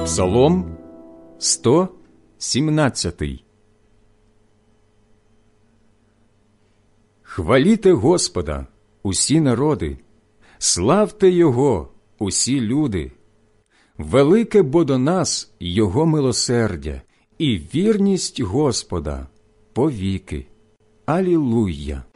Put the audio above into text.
Псалом 117. Хваліте Господа, усі народи, славте Його, усі люди. Велике бо до нас Його милосердя і вірність Господа повіки. Алілуя!